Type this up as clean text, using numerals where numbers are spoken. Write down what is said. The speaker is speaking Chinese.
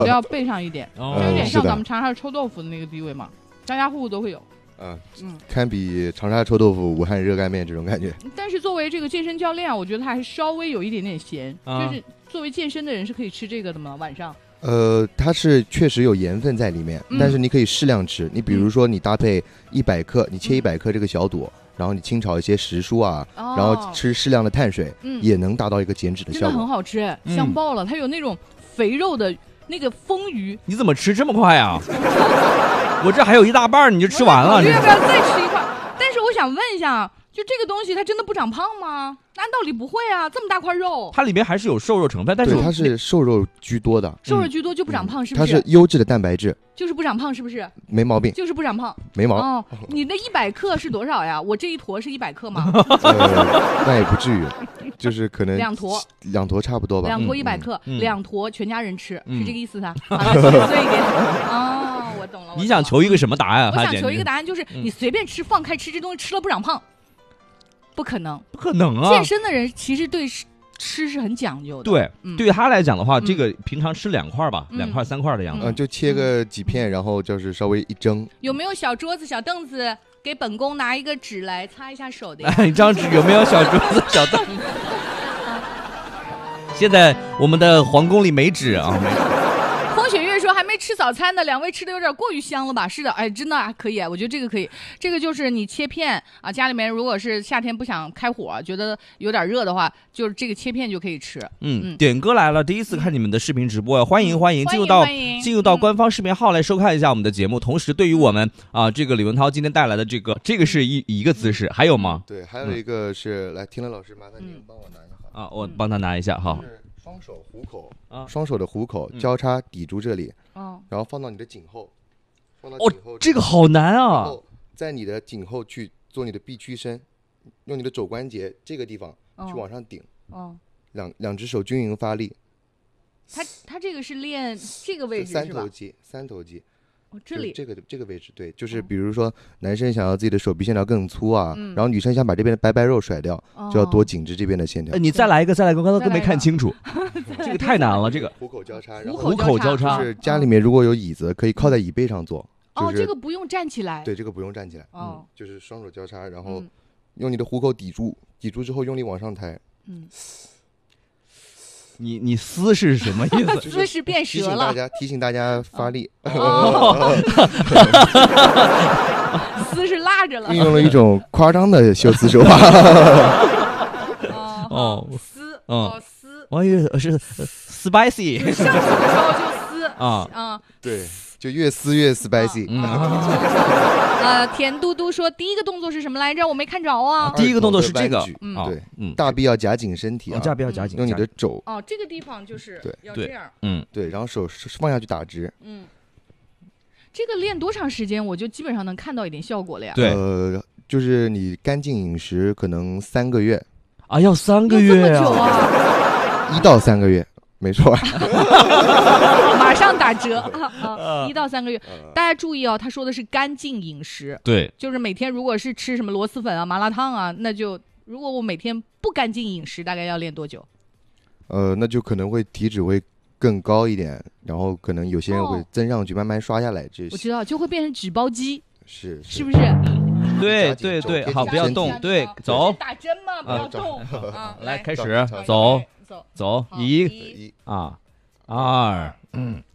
都要备上一点， 哦就有点像咱们长沙臭豆腐的那个地位嘛，家家户户都会有。 堪比长沙臭豆腐、武汉热干面这种感觉。 但是作为这个健身教练，我觉得他还是稍微有一点点咸，就是作为健身的人是可以吃这个的吗？晚上？ 它是确实有盐分在里面，但是你可以适量吃。你比如说，你搭配100克，你切100克这个小朵，然后你清炒一些时蔬啊，然后吃适量的碳水，也能达到一个减脂的效果。 真的很好吃，香爆了！它有那种肥肉的那个丰腴。 你怎么吃这么快啊？我这还有一大半，你就吃完了。 要不要再吃一块？但是我想问一下，就这个东西它真的不长胖吗？按道理不会啊，这么大块肉， 它里面还是有瘦肉成分，但是对，它是瘦肉居多的， 瘦肉居多就不长胖，是不是？它是优质的蛋白质， 就是不长胖，是不是？ 没毛病， 就是不长胖， 没毛。 哦，你那100克是多少呀？我这一坨是100克吗？ 那也不至于，就是可能两坨差不多吧。 2坨100克，2坨全家人吃，是这个意思噻？好了，碎一点。哦，我懂了。 你想求一个什么答案？ 我想求一个答案，就是你随便吃，放开吃，这东西吃了不长胖。不可能， 不可能啊！ 健身的人其实对吃是很讲究的。 对，对于他来讲的话，这个平常吃2块吧，2块3块的样子。 就切个几片，然后就是稍微一蒸。 有没有小桌子、小凳子？给本宫拿一个纸来擦一下手的呀。 一张纸有没有小桌子、小凳子？现在我们的皇宫里没纸啊，没纸。 风雪月说还没吃早餐呢，2位吃的有点过于香了吧？是的，哎，真的可以，我觉得这个可以。这个就是你切片啊，家里面如果是夏天不想开火，觉得有点热的话，就是这个切片就可以吃。 点歌来了，第一次看你们的视频直播呀，欢迎进入到官方视频号来收看一下我们的节目。同时，对于我们这个李文涛今天带来的这个是一个姿势，还有吗？ 对，还有一个是来，听了老师，麻烦您帮我拿一下啊，我帮他拿一下哈。 双手虎口双手的虎口交叉抵住这里，然后放到你的颈后， 这个好难啊！ 然后在你的颈后去做你的臂屈伸，用你的肘关节这个地方去往上顶，两只手均匀发力。 他这个是练这个位置是吧？ 三头肌。 这里这个位置，对，就是比如说男生想要自己的手臂线条更粗啊，然后女生想把这边的白白肉甩掉，就要多紧致这边的线条。 你再来一个，我刚才都没看清楚，这个太难了。这个虎口交叉， 虎口交叉， 就是家里面如果有椅子，可以靠在椅背上做。 这个不用站起来。 对，这个不用站起来，就是双手交叉，然后用你的虎口抵住之后用力往上抬。 你撕是什么意思？ 撕是变折了。 提醒大家发力。 撕是拉着了。 运用了一种夸张的修辞手法。 撕。 我以为是 spicy。 上手的时候就撕对。就越撕越 spicy。 田嘟嘟说第一个动作是什么来着？我没看着啊。 第一个动作是这个， 对，大臂要夹紧身体， 大臂要夹紧， 用你的肘。 这个地方就是要这样。 对，然后手放下去打直。 这个练多长时间，我就基本上能看到一点效果了呀。 对， 就是你干净饮食可能3个月。 要3个月啊？这么久啊 ？1到3个月。没错， 马上打折1到3个月，大家注意他说的是干净饮食， 对， 就是每天如果是吃什么螺蛳粉啊、麻辣烫啊，那就如果我每天不干净饮食，大概要练多久？ 那就可能会体脂会更高一点，然后可能有些人会增上去，慢慢刷下来。这我知道，就会变成纸包肌，是不是？ 对，好，不要动，对，走。 打针吗？不要动来开始，走，1、2，